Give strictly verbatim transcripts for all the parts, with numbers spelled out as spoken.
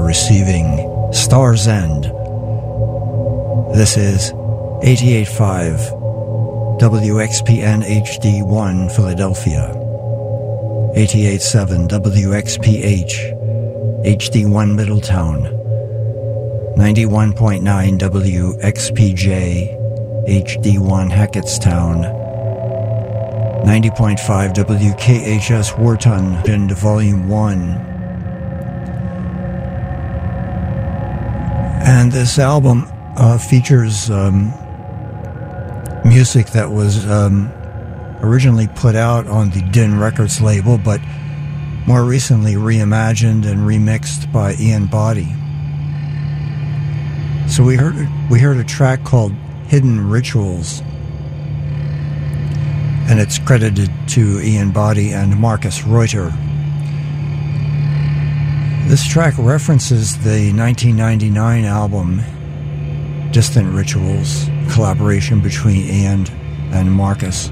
receiving Star's End. This is eighty-eight point five W X P N H D one Philadelphia, eighty-eight point seven W X P H H D one Middletown, ninety-one point nine W X P J H D one Hackettstown, ninety point five W K H S Wharton into Volume one. And this album uh, features um, music that was um, originally put out on the Din Records label, but more recently reimagined and remixed by Ian Boddy. So we heard we heard a track called Hidden Rituals, and it's credited to Ian Boddy and Marcus Reuter. This track references the nineteen ninety-nine album Distant Rituals, collaboration between Ian and Marcus.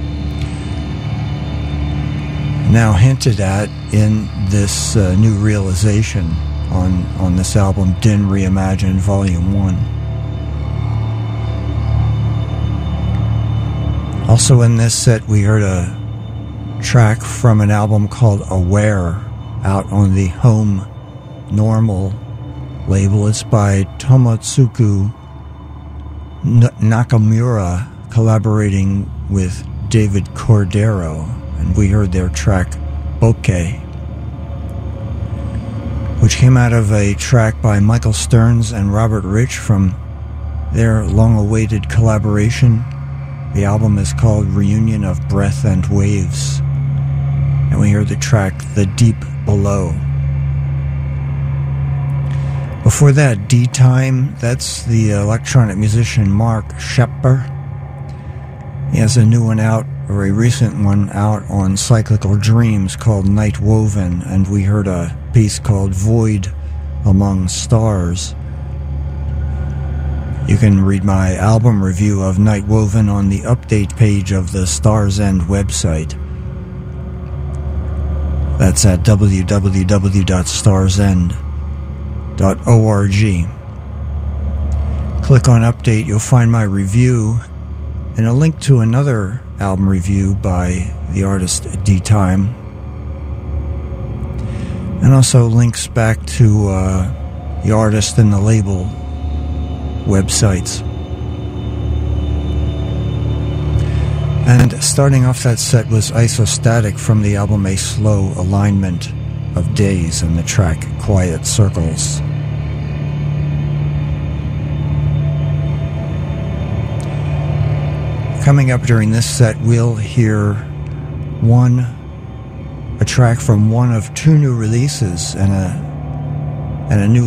Now hinted at in this uh, new realization on, on this album, Din Reimagined Volume one. Also in this set, we heard a track from an album called Aware, out on the Home Normal label. It's by Tomotsuku N- Nakamura, collaborating with David Cordero, and we heard their track Bokeh, which came out of a track by Michael Stearns and Robert Rich from their long-awaited collaboration. The album is called Reunion of Breath and Waves, and we heard the track The Deep Below. Before that, D-Time, that's the electronic musician Mark Shepper. He has a new one out, or a recent one out on Cyclical Dreams called Night Woven, and we heard a piece called Void Among Stars. You can read my album review of Night Woven on the update page of the Star's End website. That's at w w w dot stars end dot org. Click on update, you'll find my review and a link to another album review by the artist D-Time, and also links back to uh, the artist and the label websites. And starting off that set was Isostatic from the album A Slow Alignment of Days and the track Quiet Circles. Coming up during this set, we'll hear one, a track from one of two new releases and a and a new